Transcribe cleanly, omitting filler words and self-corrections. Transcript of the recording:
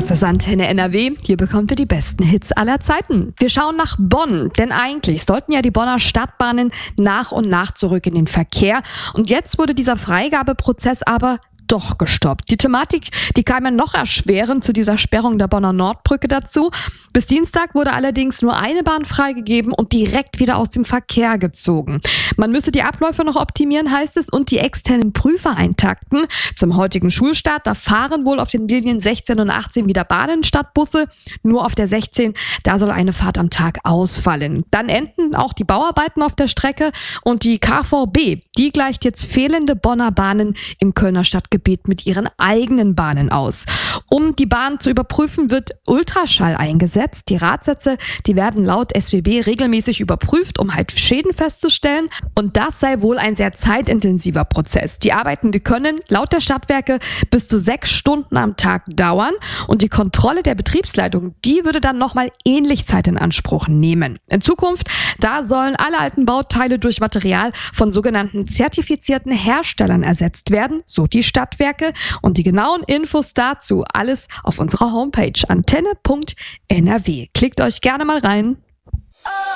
Das ist Antenne NRW. Hier bekommt ihr die besten Hits aller Zeiten. Wir schauen nach Bonn, denn eigentlich sollten ja die Bonner Stadtbahnen nach und nach zurück in den Verkehr. Und jetzt wurde dieser Freigabeprozess aber doch gestoppt. Die Thematik, die kam ja noch erschwerend zu dieser Sperrung der Bonner Nordbrücke dazu. Bis Dienstag wurde allerdings nur eine Bahn freigegeben und direkt wieder aus dem Verkehr gezogen. Man müsse die Abläufe noch optimieren, heißt es, und die externen Prüfer eintakten. Zum heutigen Schulstart, da fahren wohl auf den Linien 16 und 18 wieder Bahnen statt Busse. Nur auf der 16, da soll eine Fahrt am Tag ausfallen. Dann enden auch die Bauarbeiten auf der Strecke und die KVB, die gleicht jetzt fehlende Bonner Bahnen im Kölner Stadtgebiet mit ihren eigenen Bahnen aus. Um die Bahn zu überprüfen, wird Ultraschall eingesetzt. Die Radsätze, die werden laut SWB regelmäßig überprüft, um halt Schäden festzustellen. Und das sei wohl ein sehr zeitintensiver Prozess. Die Arbeiten, die können laut der Stadtwerke bis zu 6 Stunden am Tag dauern. Und die Kontrolle der Betriebsleitung, die würde dann nochmal ähnlich Zeit in Anspruch nehmen. In Zukunft, da sollen alle alten Bauteile durch Material von sogenannten zertifizierten Herstellern ersetzt werden, so die Stadtwerke. Und die genauen Infos dazu alles auf unserer Homepage antenne.nrw. Klickt euch gerne mal rein.